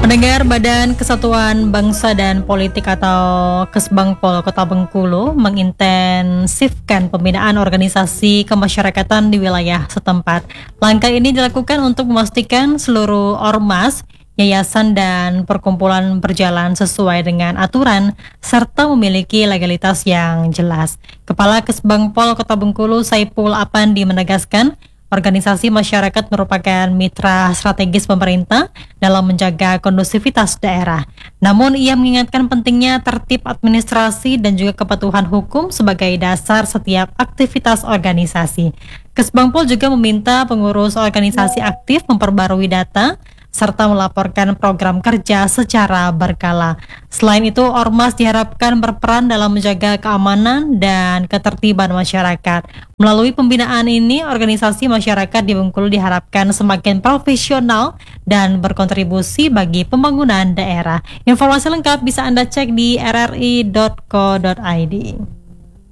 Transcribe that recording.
Pendengar, Badan Kesatuan Bangsa dan Politik atau Kesbangpol Kota Bengkulu mengintensifkan pembinaan organisasi kemasyarakatan di wilayah setempat. Langkah ini dilakukan untuk memastikan seluruh ormas, yayasan dan perkumpulan berjalan sesuai dengan aturan serta memiliki legalitas yang jelas. Kepala Kesbangpol Kota Bengkulu Saipul Apandi menegaskan, organisasi masyarakat merupakan mitra strategis pemerintah dalam menjaga kondusivitas daerah. Namun ia mengingatkan pentingnya tertib administrasi dan juga kepatuhan hukum sebagai dasar setiap aktivitas organisasi. Kesbangpol juga meminta pengurus organisasi aktif memperbarui data serta melaporkan program kerja secara berkala. Selain itu, ormas diharapkan berperan dalam menjaga keamanan dan ketertiban masyarakat. Melalui pembinaan ini, organisasi masyarakat di Bengkulu diharapkan semakin profesional dan berkontribusi bagi pembangunan daerah. Informasi lengkap bisa Anda cek di rri.co.id.